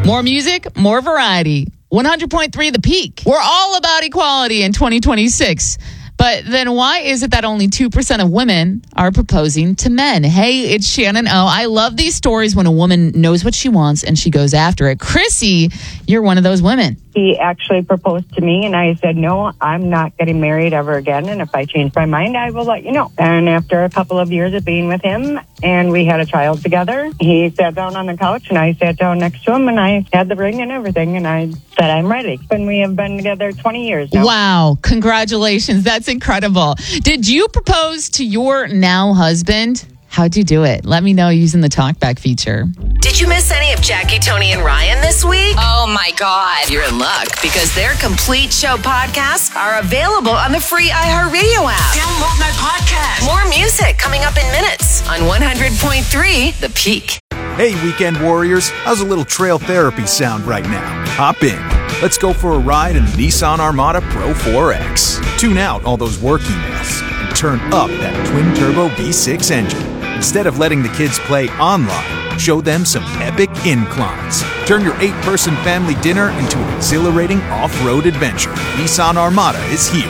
More music, more variety. 100.3 The Peak. We're all about equality in 2026. But then why is it that only 2% of women are proposing to men? Hey, it's Shannon O. I love these stories when a woman knows what she wants and she goes after it. Chrissy, you're one of those women. He actually proposed to me, and I said, no, I'm not getting married ever again. And if I change my mind, I will let you know. And after a couple of years of being with him, and we had a child together, he sat down on the couch, and I sat down next to him, and I had the ring and everything, and I said, I'm ready. And we have been together 20 years now. Wow. Congratulations. That's incredible. Did you propose to your now husband? How'd you do it? Let me know using the TalkBack feature. Did you miss any of Jackie, Tony, and Ryan this week? Oh, my God. You're in luck because their complete show podcasts are available on the free iHeartRadio app. Download my podcast. More music coming up in minutes on 100.3 The Peak. Hey, weekend warriors. How's a little trail therapy sound right now? Hop in. Let's go for a ride in the Nissan Armada Pro 4X. Tune out all those work emails and turn up that twin-turbo V6 engine. Instead of letting the kids play online, show them some epic inclines. Turn your 8-person family dinner into an exhilarating off-road adventure. Nissan Armada is here.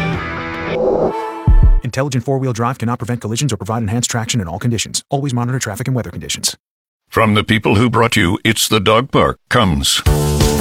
Intelligent four-wheel drive cannot prevent collisions or provide enhanced traction in all conditions. Always monitor traffic and weather conditions. From the people who brought you It's the Dog Park comes